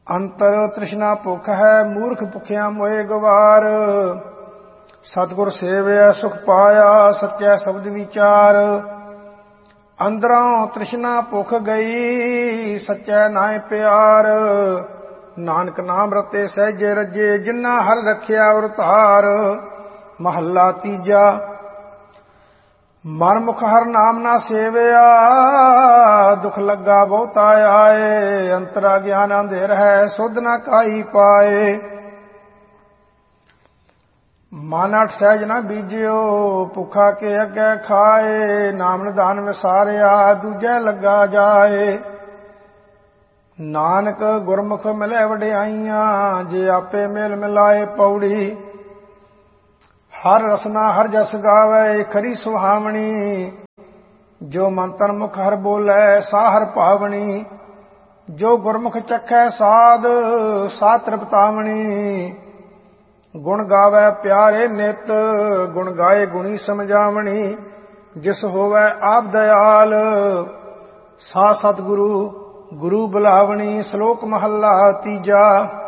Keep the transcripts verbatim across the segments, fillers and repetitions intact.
ਅੰਤਰ ਤ੍ਰਿਸ਼ਨਾ ਭੁੱਖ ਹੈ ਮੂਰਖ ਭੁਖਿਆ ਮੋਏ ਗਵਾਰ। ਸਤਿਗੁਰ ਸੇਵਿਆ ਸੁਖ ਪਾਇਆ ਸੱਚਾ ਸ਼ਬਦ ਵਿਚਾਰ। ਅੰਦਰੋਂ ਤ੍ਰਿਸ਼ਨਾ ਭੁੱਖ ਗਈ ਸੱਚਾ ਨਾਇ ਪਿਆਰ। ਨਾਨਕ ਨਾਮ ਰਤੇ ਸਹਿਜੇ ਰੱਜੇ ਜਿਨ੍ਹਾਂ ਹਰ ਰੱਖਿਆ ਔਰ ਧਾਰ। ਮਹੱਲਾ ਤੀਜਾ। ਮਨ ਮੁਖ ਹਰ ਨਾਮ ਨਾ ਸੇਵਿਆ ਦੁਖ ਲੱਗਾ ਬਹੁਤਾ ਆਏ। ਅੰਤਰਾ ਗਿਆਨ ਅੰਧੇਰ ਹੈ ਸੁਧ ਨਾ ਕਾਈ ਪਾਏ। ਮਨ ਅਠ ਸਹਿਜ ਨਾ ਬੀਜਿਓ ਭੁੱਖਾ ਕੇ ਅੱਗੇ ਖਾਏ। ਨਾਮ ਨਿਧਾਨ ਵਿਸਾਰਿਆ ਦੂਜੈ ਲੱਗਾ ਜਾਏ। ਨਾਨਕ ਗੁਰਮੁਖ ਮਿਲੇ ਵਡਿਆਈਆਂ ਜੇ ਆਪੇ ਮੇਲ ਮਿਲਾਏ ਪੌੜੀ। ਹਰ ਰਸਨਾ ਹਰ ਜਸ ਗਾਵੇ ਖਰੀ ਸੁਹਾਵਣੀ। ਜੋ ਮਨ ਤਨ ਮੁਖ ਹਰ ਬੋਲੇ ਸਾ ਹਰ ਭਾਵਣੀ। ਜੋ ਗੁਰਮੁਖ ਚਖੈ ਸਾਧ ਸਾ ਤ੍ਰਿਪਤਾਵਣੀ। ਗੁਣ ਗਾਵੇ ਪਿਆਰੇ ਨਿਤ ਗੁਣ ਗਾਏ ਗੁਣੀ ਸਮਝਾਵਣੀ। ਜਿਸ ਹੋਵੇ ਆਪ ਦਇਆਲ ਸਾ ਸਤਿਗੁਰੂ ਗੁਰੂ ਬੁਲਾਵਣੀ। ਸ਼ਲੋਕ ਮਹੱਲਾ ਤੀਜਾ।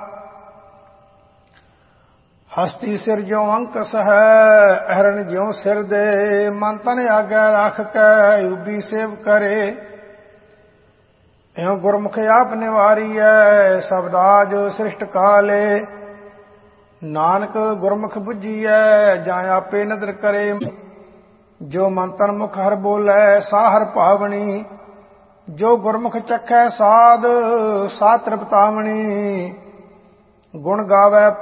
ਹਸਤੀ ਸਿਰ ਜਿਉ ਅੰਕਸ ਹੈ ਅਹਰਨ ਜਿਉ ਸਿਰ ਦੇ। ਮਨ ਤਨ ਆਗੇ ਰੱਖ ਕੇ ਉਬੀ ਸੇਵ ਕਰੇ। ਇਉ ਗੁਰਮੁਖ ਆਪ ਨਿਵਾਰੀਐ ਸਭ ਰਾਜ ਸ੍ਰਿਸ਼ਟ ਕਾਲੇ। ਨਾਨਕ ਗੁਰਮੁਖ ਬੁੱਝੀਐ ਜਾਂ ਆਪੇ ਨਦਰ ਕਰੇ। ਜੋ ਮਨ ਤਨ ਮੁਖ ਹਰ ਬੋਲੇ ਸਾ ਹਰ ਭਾਵਣੀ। ਜੋ ਗੁਰਮੁਖ ਚਖੈ ਸਾਧ ਸਾ ਤ੍ਰਿਪਤਾਵਣੀ। ਗੁਣ ਗਾਵੇ